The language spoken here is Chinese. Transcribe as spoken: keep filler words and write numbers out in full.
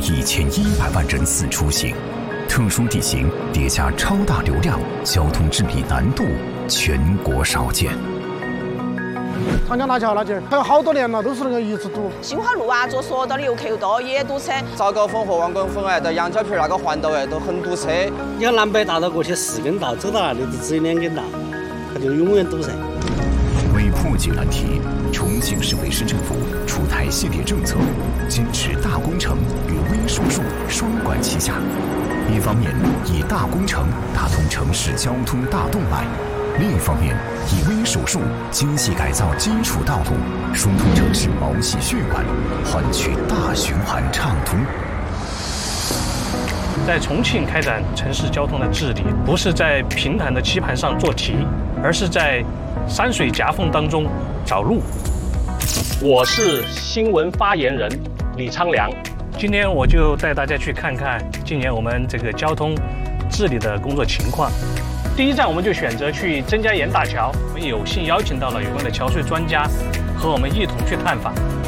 一千一百万人次出行，特殊地形叠加超大流量，交通治理难度全国少见。 长江大桥那劲儿，还有好多年了，都是那个一直堵。 新华路啊，坐索道的游客又多，也堵车。 早高峰和王岗峰哎，到羊角坪那个环道哎，都很堵车。 你看南北大道过去四根道，走到那里就只有两根道，它就永远堵塞。 为破解难题，重庆市委市政府出台系列政策，坚持大工程与微手术双管齐下。一方面以大工程打通城市交通大动脉，另一方面以微手术精细改造基础道路，疏通城市毛细血管，换取大循环畅通。 在重庆开展城市交通的治理，不是在平坦的棋盘上做题，而是在山水夹缝当中找路。 我是新闻发言人李昌良， 今天我就带大家去看看今年我们这个交通治理的工作情况。第一站，我们就选择去曾家岩大桥，我们有幸邀请到了有关的桥税专家，和我们一同去探访。